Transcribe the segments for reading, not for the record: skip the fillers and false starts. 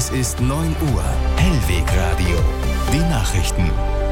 Es ist 9 Uhr. Hellweg Radio. Die Nachrichten.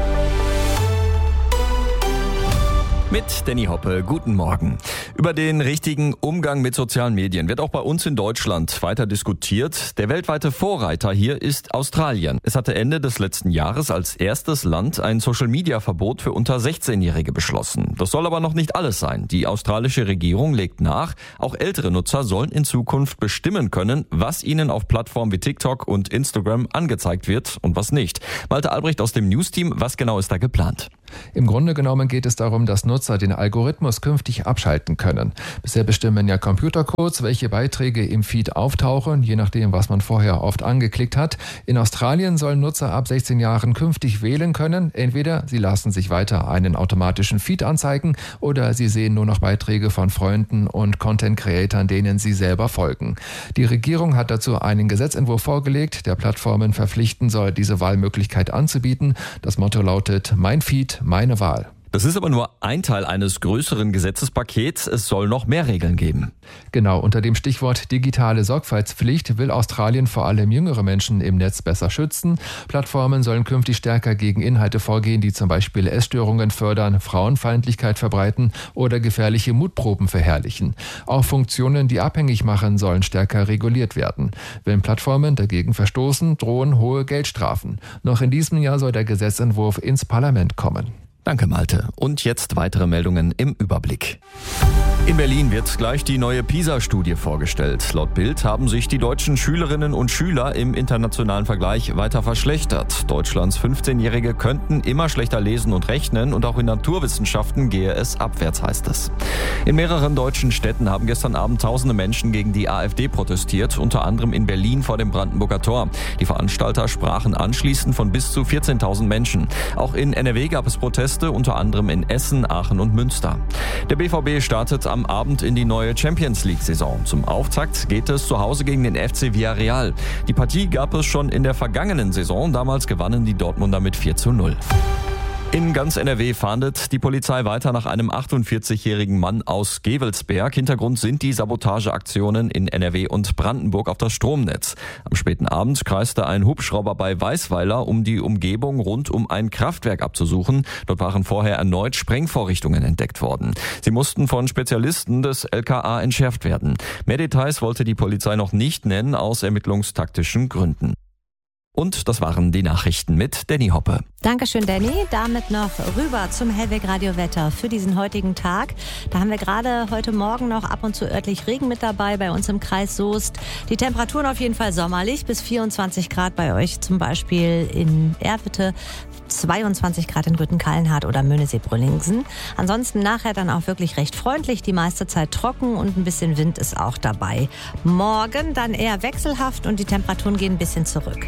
Mit Danny Hoppe, guten Morgen. Über den richtigen Umgang mit sozialen Medien wird auch bei uns in Deutschland weiter diskutiert. Der weltweite Vorreiter hier ist Australien. Es hatte Ende des letzten Jahres als erstes Land ein Social-Media-Verbot für unter 16-Jährige beschlossen. Das soll aber noch nicht alles sein. Die australische Regierung legt nach, auch ältere Nutzer sollen in Zukunft bestimmen können, was ihnen auf Plattformen wie TikTok und Instagram angezeigt wird und was nicht. Malte Albrecht aus dem News-Team, was genau ist da geplant? Im Grunde genommen geht es darum, dass Nutzer den Algorithmus künftig abschalten können. Bisher bestimmen ja Computercodes, welche Beiträge im Feed auftauchen, je nachdem, was man vorher oft angeklickt hat. In Australien sollen Nutzer ab 16 Jahren künftig wählen können. Entweder sie lassen sich weiter einen automatischen Feed anzeigen oder sie sehen nur noch Beiträge von Freunden und Content-Creatern, denen sie selber folgen. Die Regierung hat dazu einen Gesetzentwurf vorgelegt, der Plattformen verpflichten soll, diese Wahlmöglichkeit anzubieten. Das Motto lautet: Mein Feed, meine Wahl. Das ist aber nur ein Teil eines größeren Gesetzespakets. Es soll noch mehr Regeln geben. Genau, unter dem Stichwort digitale Sorgfaltspflicht will Australien vor allem jüngere Menschen im Netz besser schützen. Plattformen sollen künftig stärker gegen Inhalte vorgehen, die zum Beispiel Essstörungen fördern, Frauenfeindlichkeit verbreiten oder gefährliche Mutproben verherrlichen. Auch Funktionen, die abhängig machen, sollen stärker reguliert werden. Wenn Plattformen dagegen verstoßen, drohen hohe Geldstrafen. Noch in diesem Jahr soll der Gesetzentwurf ins Parlament kommen. Danke, Malte. Und jetzt weitere Meldungen im Überblick. In Berlin wird gleich die neue PISA-Studie vorgestellt. Laut Bild haben sich die deutschen Schülerinnen und Schüler im internationalen Vergleich weiter verschlechtert. Deutschlands 15-Jährige könnten immer schlechter lesen und rechnen und auch in Naturwissenschaften gehe es abwärts, heißt es. In mehreren deutschen Städten haben gestern Abend tausende Menschen gegen die AfD protestiert, unter anderem in Berlin vor dem Brandenburger Tor. Die Veranstalter sprachen anschließend von bis zu 14.000 Menschen. Auch in NRW gab es Proteste, unter anderem in Essen, Aachen und Münster. Der BVB startet am Abend in die neue Champions-League-Saison. Zum Auftakt geht es zu Hause gegen den FC Villarreal. Die Partie gab es schon in der vergangenen Saison. Damals gewannen die Dortmunder mit 4:0. In ganz NRW fahndet die Polizei weiter nach einem 48-jährigen Mann aus Gevelsberg. Hintergrund sind die Sabotageaktionen in NRW und Brandenburg auf das Stromnetz. Am späten Abend kreiste ein Hubschrauber bei Weißweiler, um die Umgebung rund um ein Kraftwerk abzusuchen. Dort waren vorher erneut Sprengvorrichtungen entdeckt worden. Sie mussten von Spezialisten des LKA entschärft werden. Mehr Details wollte die Polizei noch nicht nennen, aus ermittlungstaktischen Gründen. Und das waren die Nachrichten mit Danny Hoppe. Dankeschön, Danny. Damit noch rüber zum Hellweg Radio Wetter für diesen heutigen Tag. Da haben wir gerade heute Morgen noch ab und zu örtlich Regen mit dabei bei uns im Kreis Soest. Die Temperaturen auf jeden Fall sommerlich, bis 24 Grad bei euch, zum Beispiel in Erwitte, 22 Grad in Rüthen-Kallenhardt oder Möhnesee-Brüllingsen. Ansonsten nachher dann auch wirklich recht freundlich, die meiste Zeit trocken und ein bisschen Wind ist auch dabei. Morgen dann eher wechselhaft und die Temperaturen gehen ein bisschen zurück.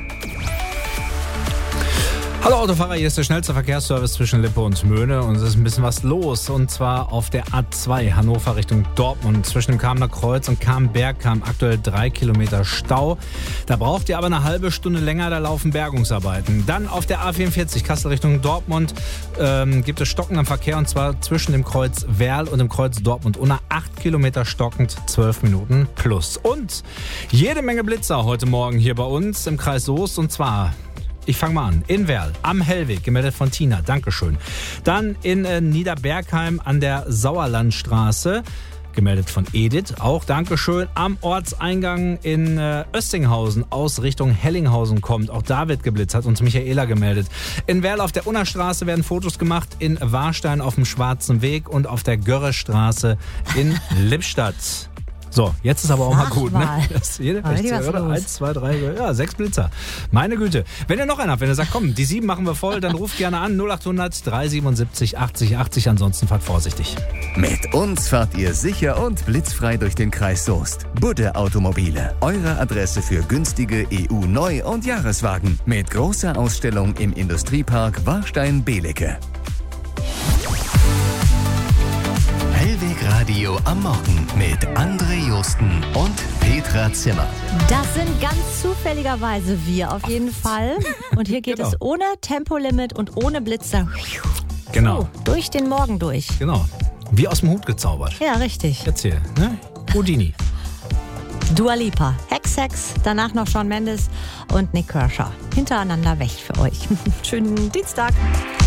Hallo Autofahrer, hier ist der schnellste Verkehrsservice zwischen Lippe und Möhne und es ist ein bisschen was los, und zwar auf der A2 Hannover Richtung Dortmund. Zwischen dem Kamener Kreuz und Kamenberg kam aktuell 3 Kilometer Stau. Da braucht ihr aber eine halbe Stunde länger, da laufen Bergungsarbeiten. Dann auf der A44 Kassel Richtung Dortmund gibt es Stocken am Verkehr, und zwar zwischen dem Kreuz Werl und dem Kreuz Dortmund-Unna. 8 Kilometer stockend, 12 Minuten plus. Und jede Menge Blitzer heute Morgen hier bei uns im Kreis Soest, und zwar... Ich fange mal an. In Werl, am Hellweg, gemeldet von Tina, Dankeschön. Dann in Niederbergheim an der Sauerlandstraße, gemeldet von Edith, auch Dankeschön. Am Ortseingang in Östinghausen aus Richtung Hellinghausen kommt, auch da wird geblitzt, hat uns Michaela gemeldet. In Werl auf der Unnerstraße werden Fotos gemacht, in Warstein auf dem Schwarzen Weg und auf der Görrestraße in Lippstadt. So, jetzt ist aber auch mal gut, ne? Das jede 1, 2, 3, ja, 6 Blitzer. Meine Güte. Wenn ihr noch einen habt, wenn ihr sagt, komm, die 7 machen wir voll, dann ruft gerne an 0800 377 80 80. Ansonsten fahrt vorsichtig. Mit uns fahrt ihr sicher und blitzfrei durch den Kreis Soest. Budde Automobile, eure Adresse für günstige EU-Neu- und Jahreswagen. Mit großer Ausstellung im Industriepark Warstein-Belecke. Hellweg Radio am Morgen mit André Josten und Petra Zimmer. Das sind ganz zufälligerweise wir auf jeden Fall. Und hier geht es ohne Tempolimit und ohne Blitzer. Genau. Durch den Morgen durch. Genau. Wie aus dem Hut gezaubert. Ja, richtig. Jetzt hier, ne? Houdini. Dua Lipa, Hex, danach noch Shawn Mendes und Nick Kershaw hintereinander weg für euch. Schönen Dienstag.